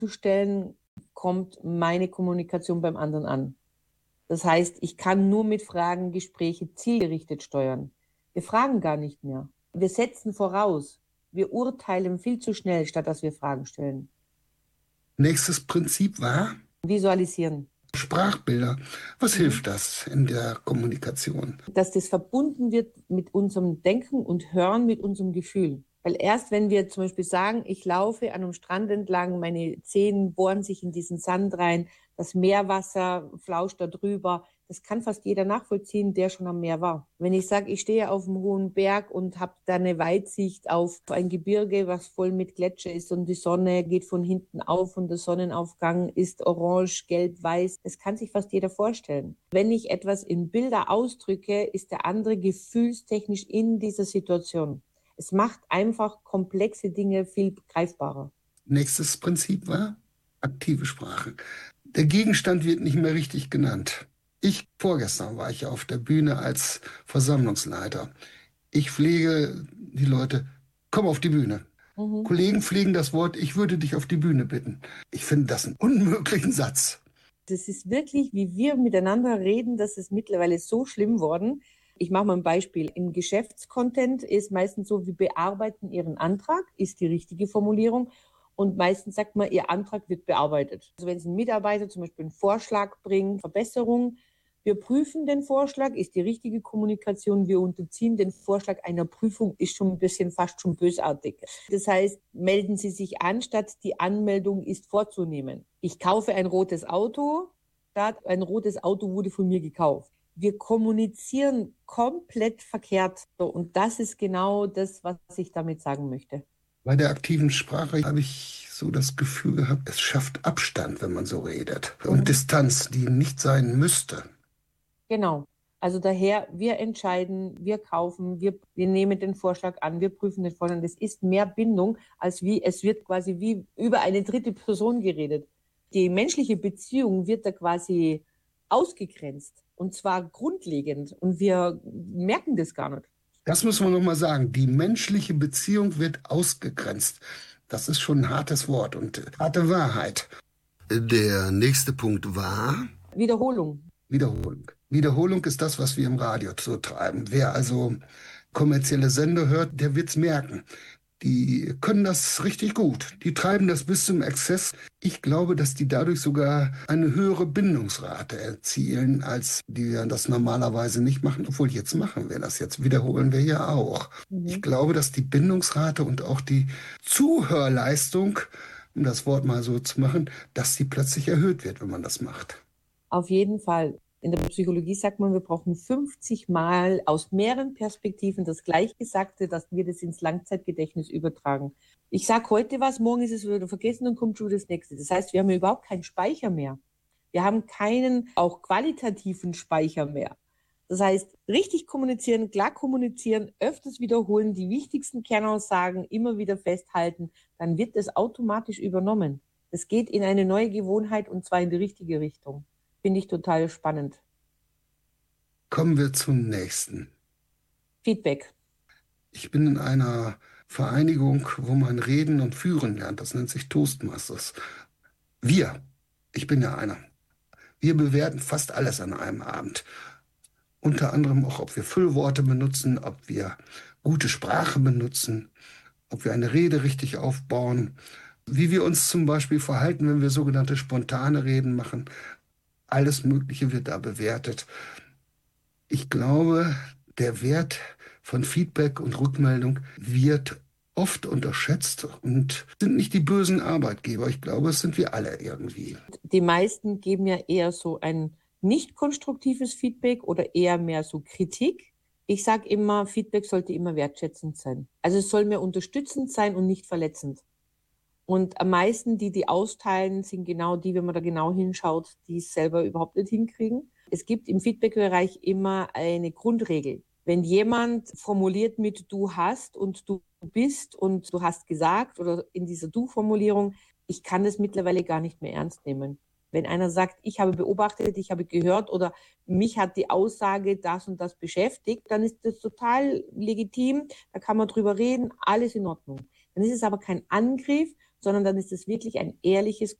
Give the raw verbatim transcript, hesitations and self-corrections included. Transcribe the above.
zu stellen, kommt meine Kommunikation beim anderen an. Das heißt, ich kann nur mit Fragen Gespräche zielgerichtet steuern. Wir fragen gar nicht mehr. Wir setzen voraus. Wir urteilen viel zu schnell, statt dass wir Fragen stellen. Nächstes Prinzip war Visualisieren. Sprachbilder. Was Mhm. hilft das in der Kommunikation? Dass das verbunden wird mit unserem Denken und Hören, mit unserem Gefühl. Weil erst wenn wir zum Beispiel sagen, ich laufe an einem Strand entlang, meine Zehen bohren sich in diesen Sand rein, das Meerwasser flauscht da drüber, das kann fast jeder nachvollziehen, der schon am Meer war. Wenn ich sage, ich stehe auf einem hohen Berg und habe da eine Weitsicht auf ein Gebirge, was voll mit Gletscher ist und die Sonne geht von hinten auf und der Sonnenaufgang ist orange, gelb, weiß, das kann sich fast jeder vorstellen. Wenn ich etwas in Bilder ausdrücke, ist der andere gefühlstechnisch in dieser Situation. Es macht einfach komplexe Dinge viel greifbarer. Nächstes Prinzip war aktive Sprache. Der Gegenstand wird nicht mehr richtig genannt. Ich, vorgestern war ich auf der Bühne als Versammlungsleiter. Ich pflege die Leute, komm auf die Bühne. Mhm. Kollegen pflegen das Wort, ich würde dich auf die Bühne bitten. Ich finde das einen unmöglichen Satz. Das ist wirklich, wie wir miteinander reden, das ist mittlerweile so schlimm worden. Ich mache mal ein Beispiel. Im Geschäftscontent ist meistens so, wir bearbeiten Ihren Antrag, ist die richtige Formulierung. Und meistens sagt man, Ihr Antrag wird bearbeitet. Also wenn es ein Mitarbeiter zum Beispiel einen Vorschlag bringt, Verbesserung, wir prüfen den Vorschlag, ist die richtige Kommunikation, wir unterziehen den Vorschlag einer Prüfung, ist schon ein bisschen fast schon bösartig. Das heißt, melden Sie sich an, statt die Anmeldung ist vorzunehmen. Ich kaufe ein rotes Auto, statt ein rotes Auto wurde von mir gekauft. Wir kommunizieren komplett verkehrt. Und das ist genau das, was ich damit sagen möchte. Bei der aktiven Sprache habe ich so das Gefühl gehabt, es schafft Abstand, wenn man so redet. Und Mhm. Distanz, die nicht sein müsste. Genau. Also daher, wir entscheiden, wir kaufen, wir, wir nehmen den Vorschlag an, wir prüfen den Vorschlag. Das ist mehr Bindung, als wie, es wird quasi wie über eine dritte Person geredet. Die menschliche Beziehung wird da quasi ausgegrenzt. Und zwar grundlegend. Und wir merken das gar nicht. Das muss man nochmal sagen. Die menschliche Beziehung wird ausgegrenzt. Das ist schon ein hartes Wort und harte Wahrheit. Der nächste Punkt war Wiederholung. Wiederholung. Wiederholung ist das, was wir im Radio so treiben. Wer also kommerzielle Sender hört, der wird's merken. Die können das richtig gut. Die treiben das bis zum Exzess. Ich glaube, dass die dadurch sogar eine höhere Bindungsrate erzielen, als die das normalerweise nicht machen. Obwohl, jetzt machen wir das. Jetzt wiederholen wir ja auch. Mhm. Ich glaube, dass die Bindungsrate und auch die Zuhörleistung, um das Wort mal so zu machen, dass die plötzlich erhöht wird, wenn man das macht. Auf jeden Fall. In der Psychologie sagt man, wir brauchen fünfzig Mal aus mehreren Perspektiven das Gleichgesagte, dass wir das ins Langzeitgedächtnis übertragen. Ich sage heute was, morgen ist es wieder vergessen und kommt schon das nächste. Das heißt, wir haben überhaupt keinen Speicher mehr. Wir haben keinen auch qualitativen Speicher mehr. Das heißt, richtig kommunizieren, klar kommunizieren, öfters wiederholen, die wichtigsten Kernaussagen immer wieder festhalten, dann wird es automatisch übernommen. Es geht in eine neue Gewohnheit und zwar in die richtige Richtung. Finde ich total spannend. Kommen wir zum nächsten. Feedback. Ich bin in einer Vereinigung, wo man reden und führen lernt. Das nennt sich Toastmasters. Wir, ich bin ja einer, wir bewerten fast alles an einem Abend. Unter anderem auch, ob wir Füllworte benutzen, ob wir gute Sprache benutzen, ob wir eine Rede richtig aufbauen, wie wir uns zum Beispiel verhalten, wenn wir sogenannte spontane Reden machen. Alles Mögliche wird da bewertet. Ich glaube, der Wert von Feedback und Rückmeldung wird oft unterschätzt und sind nicht die bösen Arbeitgeber. Ich glaube, es sind wir alle irgendwie. Die meisten geben ja eher so ein nicht konstruktives Feedback oder eher mehr so Kritik. Ich sage immer, Feedback sollte immer wertschätzend sein. Also es soll mehr unterstützend sein und nicht verletzend. Und am meisten, die die austeilen, sind genau die, wenn man da genau hinschaut, die es selber überhaupt nicht hinkriegen. Es gibt im Feedback-Bereich immer eine Grundregel. Wenn jemand formuliert mit du hast und du bist und du hast gesagt oder in dieser Du-Formulierung, ich kann das mittlerweile gar nicht mehr ernst nehmen. Wenn einer sagt, ich habe beobachtet, ich habe gehört oder mich hat die Aussage das und das beschäftigt, dann ist das total legitim, da kann man drüber reden, alles in Ordnung. Dann ist es aber kein Angriff, sondern dann ist es wirklich ein ehrliches